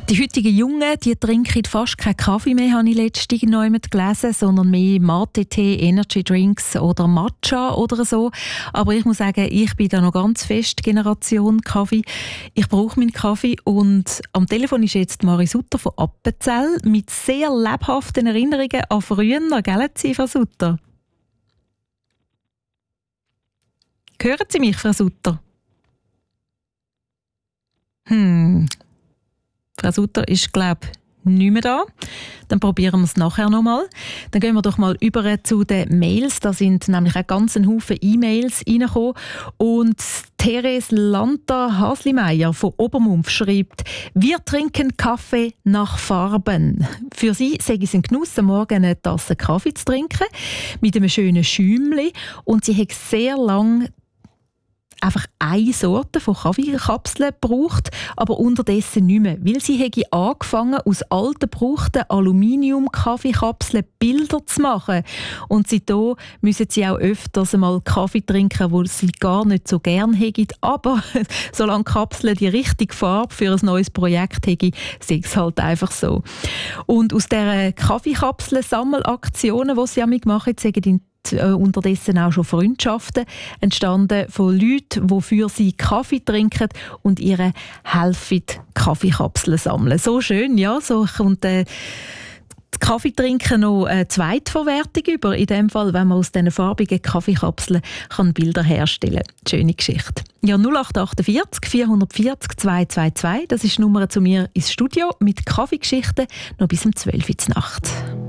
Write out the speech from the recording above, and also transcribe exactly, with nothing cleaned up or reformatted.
Die heutigen Jungen, die trinken fast keinen Kaffee mehr, habe ich letztens noch jemand gelesen, sondern mehr Mate-Tee, Energy-Drinks oder Matcha oder so. Aber ich muss sagen, ich bin da noch ganz fest Generation Kaffee. Ich brauche meinen Kaffee und am Telefon ist jetzt Mari Sutter von Appenzell mit sehr lebhaften Erinnerungen an früher, gell, Frau Sutter? Hören Sie mich, Frau Sutter? Hm... Frau Sutter ist, glaube ich, nicht mehr da. Dann probieren wir es nachher nochmal. Dann gehen wir doch mal über zu den Mails. Da sind nämlich auch ganz ein Haufen E-Mails reingekommen. Und Therese Lanta-Haslimeyer von Obermumpf schreibt, wir trinken Kaffee nach Farben. Für sie sei es ein Genuss, am Morgen eine Tasse Kaffee zu trinken, mit einem schönen Schäumchen. Und sie hat sehr lange einfach eine Sorte von Kaffeekapseln gebraucht, aber unterdessen nicht mehr. Weil sie hätte angefangen, aus alten gebrauchten Aluminium-Kaffeekapseln Bilder zu machen. Und seitdem müssen sie auch öfters einmal Kaffee trinken, wo sie gar nicht so gern hätten. Aber solange die Kapseln die richtige Farbe für ein neues Projekt hätten, sei es halt einfach so. Und aus dieser Kaffeekapseln-Sammelaktionen, die sie damit machen, sagen unterdessen auch schon Freundschaften entstanden von Leuten, die für sie Kaffee trinken und ihre helfen, Kaffeekapseln sammeln. So schön, ja, so kommt äh, das Kaffeetrinken noch eine Zweitverwertung über. In dem Fall, wenn man aus diesen farbigen Kaffeekapseln kann Bilder herstellen kann. Schöne Geschichte. Ja, null acht achtundvierzig vierhundertvierzig zweihundertzweiundzwanzig, das ist die Nummer zu mir ins Studio mit Kaffeegeschichten noch bis um zwölf Uhr Nacht.